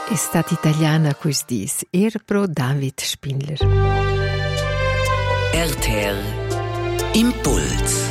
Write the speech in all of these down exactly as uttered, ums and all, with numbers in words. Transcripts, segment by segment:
Estate italiana quistis, er pro David Spindler. R T R Impuls.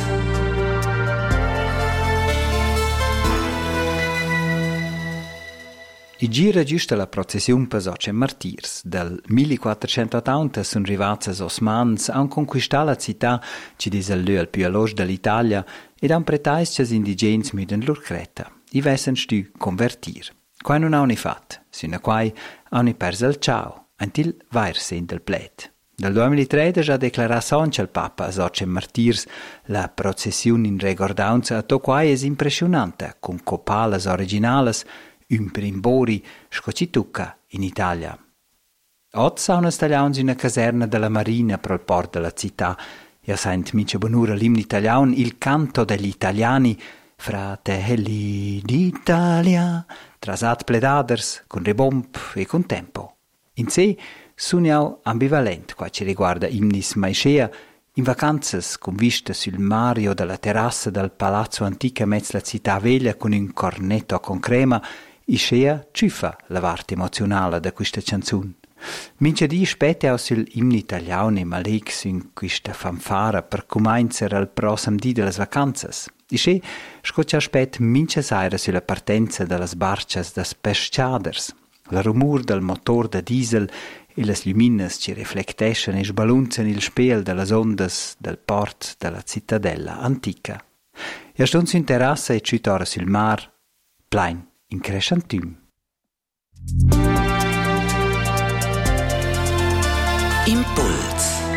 I gira giusta la processione per Soce Martirs. Dal millequattrocentottanta sono arrivati gli Osmans, hanno conquistato la città, ci dice lui al più alloge dell'Italia, ed hanno pretato gli indigeni mit lor creta. I vessan stu convertir. Qua non hanno fatto, sino a qua hanno perso il ciao, antil vairse del plet. Dal duemilatredici ha dichiarato Sonce il Papa a Soce Martirs la processione in ricordanza a to qua è impressionante, con copales originales, un primbori scocitucca in Italia. Oggi sono stagliati in una caserna della Marina per il porto della città e sente mince bonura l'imno italiano, il canto degli italiani, Fratelli d'Italia, trasat pledaders, con rebomb e con tempo. In sé sono ambivalente qua ci riguarda imnis maiscea, in vacanze con vista sul mare o dalla terrazza del palazzo antico a mezzo la città veglia con un cornetto con crema, Iscea ciuffa la parte emozionale da questa canzone. Mince di spetta sul imno italiano e malex in questa fanfara per cominciare al prossimo dì delle vacanze. Iscea scoccia spetta mince saira sulla partenza delle barche des pesciaders. Il rumore del motore da diesel e le lumines ci riflettescono e sbalunzano il spiel delle onde del port della cittadella antica. E stonzo in terrazza e citora sul mar, plain in crescentum. Impuls.